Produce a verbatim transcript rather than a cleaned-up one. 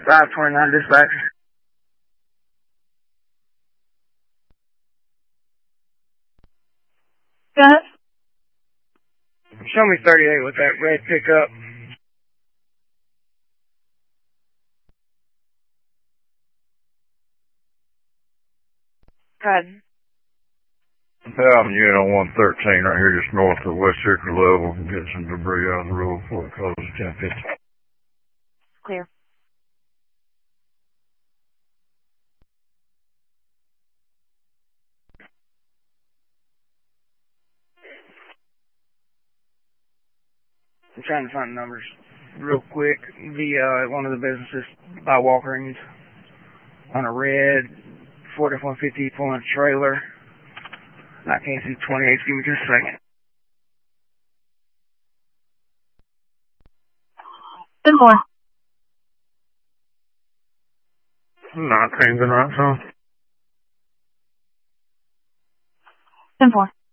five twenty-nine dispatch. Go ahead. Show me thirty-eight with that red pickup. Go ahead. I'm unit on one thirteen right here just north of West Hickory level and get some debris out of the road before it closes ten fifty. Clear. I'm trying to find the numbers real quick. The uh, one of the businesses by Walgreens on a red Ford F one fifty pulling a trailer. I can't see twenty-eight. Give me just a second. ten four. Not changing right, so. ten four.